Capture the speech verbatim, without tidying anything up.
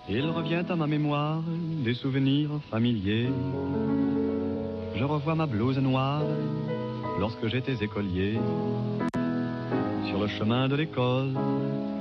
Il revient à ma mémoire des souvenirs familiers. Je revois ma blouse noire lorsque j'étais écolier. Sur le chemin de l'école,